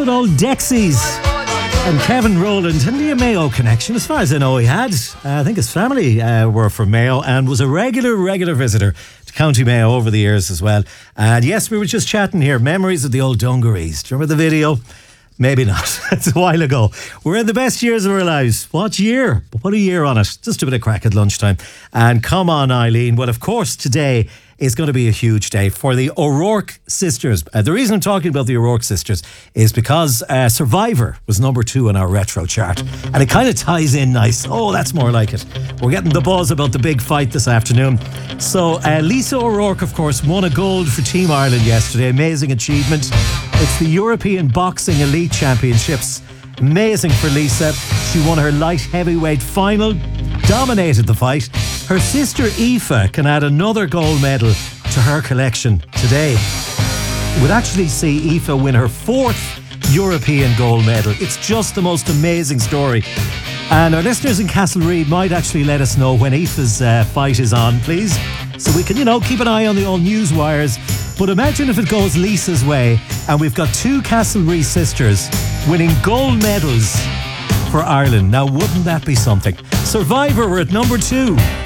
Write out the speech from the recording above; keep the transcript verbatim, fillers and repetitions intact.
good old Dexies. And Kevin Rowland and the Mayo connection, as far as I know he had. Uh, I think his family uh, were from Mayo and was a regular, regular visitor to County Mayo over the years as well. And yes, we were just chatting here, memories of the old dungarees. Do you remember the video? Maybe not. It's a while ago. We're in the best years of our lives. What year? What a year on it. Just a bit of crack at lunchtime. And come on, Eileen. Well, of course, today is going to be a huge day for the O'Rourke sisters. Uh, the reason I'm talking about the O'Rourke sisters is because uh, Survivor was number two on our retro chart. And it kind of ties in nice. Oh, that's more like it. We're getting the buzz about the big fight this afternoon. So uh, Lisa O'Rourke, of course, won a gold for Team Ireland yesterday. Amazing achievement. It's the European Boxing Elite Championships. Amazing for Lisa. She won her light heavyweight final, dominated the fight. Her sister Aoife can add another gold medal to her collection today. We'd actually see Aoife win her fourth European gold medal. It's just the most amazing story. And our listeners in Castlereagh might actually let us know when Aoife's uh, fight is on, please. So we can, you know, keep an eye on the old news wires. But imagine if it goes Lisa's way and we've got two Castlereagh sisters winning gold medals for Ireland. Now, wouldn't that be something? Survivor, we're at number two.